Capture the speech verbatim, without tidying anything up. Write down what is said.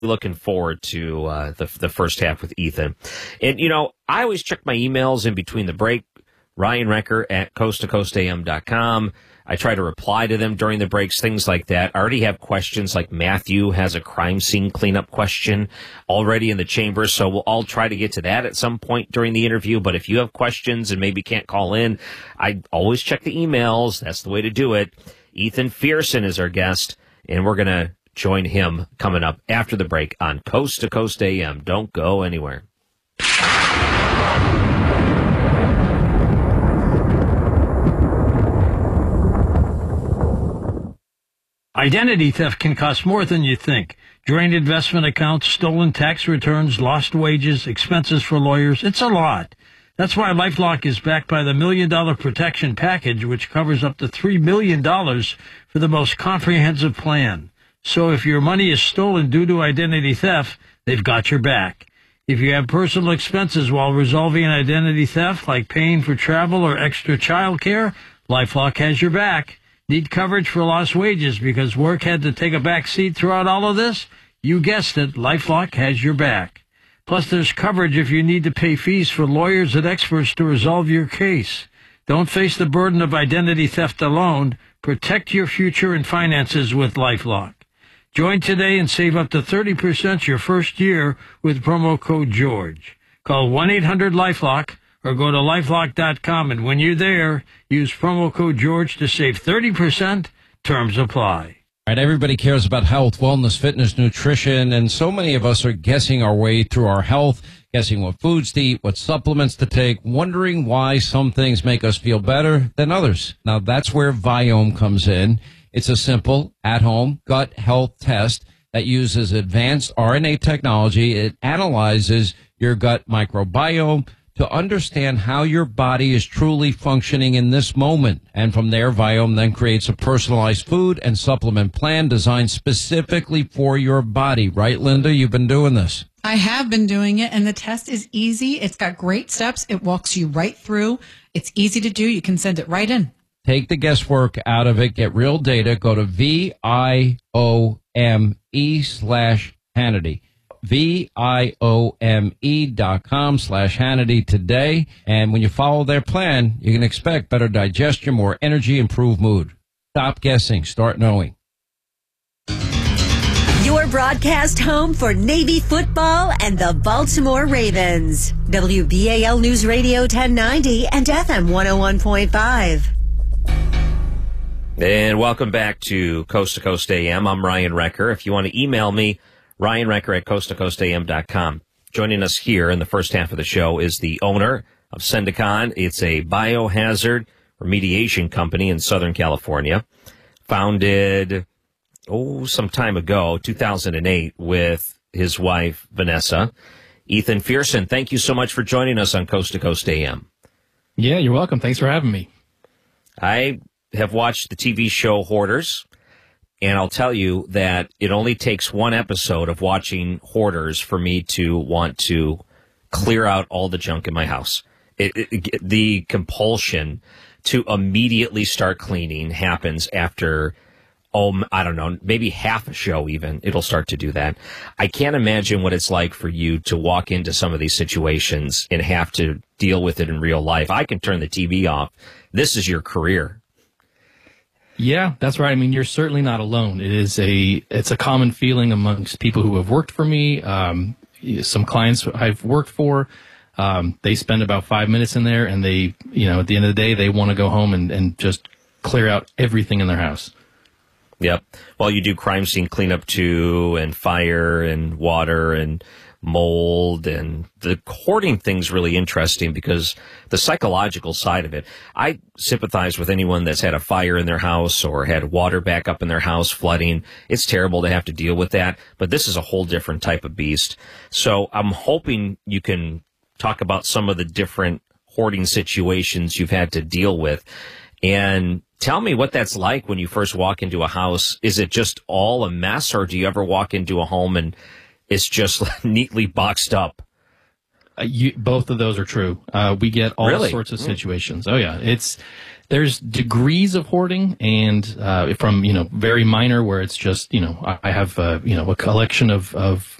looking forward to uh, the the first half with Ethan. And, you know, I always check my emails in between the break. Ryan Recker at coast to coast a m dot com. I try to reply to them during the breaks, things like that. I already have questions, like Matthew has a crime scene cleanup question already in the chamber, so we'll all try to get to that at some point during the interview. But if you have questions and maybe can't call in, I always check the emails. That's the way to do it. Ethan Fearson is our guest, and we're going to join him coming up after the break on Coast to Coast A M. Don't go anywhere. Identity theft can cost more than you think. Drained investment accounts, stolen tax returns, lost wages, expenses for lawyers. It's a lot. That's why LifeLock is backed by the Million Dollar Protection Package, which covers up to three million dollars for the most comprehensive plan. So if your money is stolen due to identity theft, they've got your back. If you have personal expenses while resolving an identity theft, like paying for travel or extra child care, LifeLock has your back. Need coverage for lost wages because work had to take a back seat throughout all of this? You guessed it, LifeLock has your back. Plus, there's coverage if you need to pay fees for lawyers and experts to resolve your case. Don't face the burden of identity theft alone. Protect your future and finances with LifeLock. Join today and save up to thirty percent your first year with promo code George. Call one eight hundred LifeLock or go to lifelock dot com, and when you're there, use promo code George to save thirty percent. Terms apply. All right, everybody cares about health, wellness, fitness, nutrition, and so many of us are guessing our way through our health, guessing what foods to eat, what supplements to take, wondering why some things make us feel better than others. Now, that's where Viome comes in. It's a simple, at-home gut health test that uses advanced R N A technology. It analyzes your gut microbiome to understand how your body is truly functioning in this moment. And from there, Viome then creates a personalized food and supplement plan designed specifically for your body. Right, Linda? You've been doing this. I have been doing it, and the test is easy. It's got great steps. It walks you right through. It's easy to do. You can send it right in. Take the guesswork out of it. Get real data. Go to V I O M E slash Hannity. V-I-O-M-E dot com slash Hannity today. And when you follow their plan, you can expect better digestion, more energy, improved mood. Stop guessing. Start knowing. Your broadcast home for Navy football and the Baltimore Ravens. W B A L News Radio ten ninety and F M one oh one point five. And welcome back to Coast to Coast A M. I'm Ryan Recker. If you want to email me, Ryan Recker at coast to coast a m dot com. Joining us here in the first half of the show is the owner of Sendicon. It's a biohazard remediation company in Southern California. Founded, oh, some time ago, two thousand eight, with his wife, Vanessa. Ethan Fearson, thank you so much for joining us on Coast to Coast A M. Yeah, you're welcome. Thanks for having me. I have watched the T V show Hoarders. And I'll tell you that it only takes one episode of watching Hoarders for me to want to clear out all the junk in my house. It, it, the compulsion to immediately start cleaning happens after, oh, I don't know, maybe half a show even. It'll start to do that. I can't imagine what it's like for you to walk into some of these situations and have to deal with it in real life. I can turn the T V off. This is your career. Yeah, that's right. I mean, you're certainly not alone. It is a, it's a common feeling amongst people who have worked for me. Um, some clients I've worked for, um, they spend about five minutes in there and they, you know, at the end of the day, they want to go home and, and just clear out everything in their house. Yep. Well, you do crime scene cleanup too, and fire and water and mold, and the hoarding thing's really interesting because the psychological side of it. I sympathize with anyone that's had a fire in their house or had water back up in their house, flooding. It's terrible to have to deal with that, but this is a whole different type of beast. So I'm hoping you can talk about some of the different hoarding situations you've had to deal with, and tell me what that's like when you first walk into a house. Is it just all a mess, or do you ever walk into a home and it's just neatly boxed up? Uh, you, both of those are true. Uh, we get all really? sorts of situations. Oh, yeah. It's there's degrees of hoarding, and uh, from, you know, very minor where it's just, you know, I have, uh, you know, a collection of, of